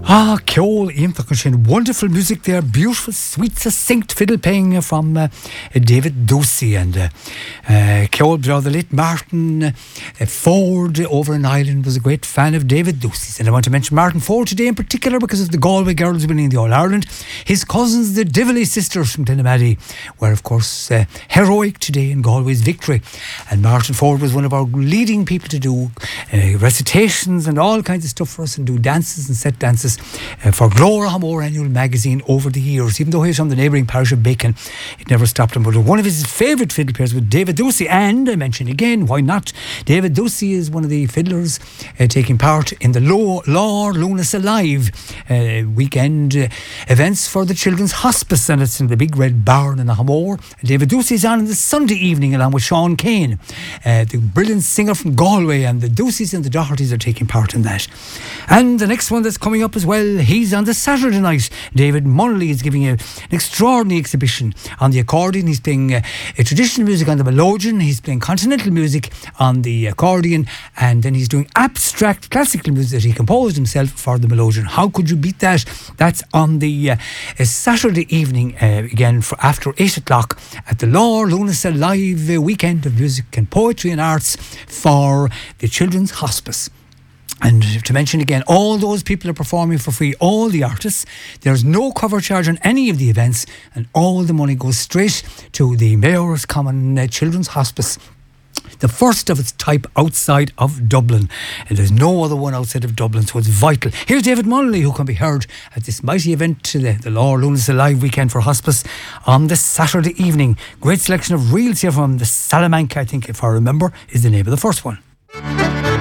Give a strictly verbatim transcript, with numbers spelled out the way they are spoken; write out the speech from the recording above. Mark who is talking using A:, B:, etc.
A: Ah, Ceol Ian, wonderful music there, beautiful, sweet, succinct fiddle playing from uh, David Ducey and uh, uh, Ceol, the late Martin uh, Ford over in Ireland was a great fan of David Ducey's, and I want to mention Martin Ford today in particular because of the Galway girls winning the All Ireland. His cousins, the Dively sisters from Glenamaddy, were of course uh, heroic today in Galway's victory, and Martin Ford was one of our leading people to do uh, recitations and all kinds of stuff for us and do dances and set dances Uh, for Glóra Hamor annual magazine over the years. Even though he was from the neighbouring parish of Bacon, it never stopped him. But one of his favourite fiddle players was David Ducey, and I mention again, why not? David Ducey is one of the fiddlers uh, taking part in the Lár Lunas Alive uh, weekend uh, events for the Children's Hospice, and it's in the big red barn in the Hamor. And David Ducey is on in the Sunday evening along with Sean Kane, uh, the brilliant singer from Galway, and the Duceys and the Dohertys are taking part in that. And the next one that's coming up as well, he's on the Saturday night. David Munnelly is giving a, an extraordinary exhibition on the accordion. He's playing uh, a traditional music on the melodeon, he's playing continental music on the accordion, and then he's doing abstract classical music that he composed himself for the melodeon. How could you beat that? That's on the uh, Saturday evening, uh, again for after eight o'clock at the Lár Lunas Alive uh, weekend of music and poetry and arts for the Children's Hospice. And to mention again, all those people are performing for free, all the artists. There's no cover charge on any of the events, and all the money goes straight to the Mayor's Common uh, Children's Hospice, the first of its type outside of Dublin. And there's no other one outside of Dublin, so it's vital. Here's David Munnelly, who can be heard at this mighty event, the, the Lár Lunas Alive weekend for hospice on the Saturday evening. Great selection of reels here from the Salamanca, I think, if I remember, is the name of the first one.